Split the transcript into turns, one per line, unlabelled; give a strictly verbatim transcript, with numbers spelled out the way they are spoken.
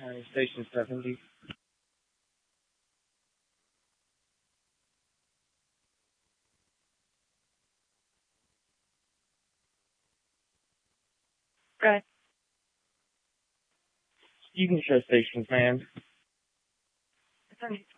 County Station seventy.
Okay.
You can show Station Command.
It's on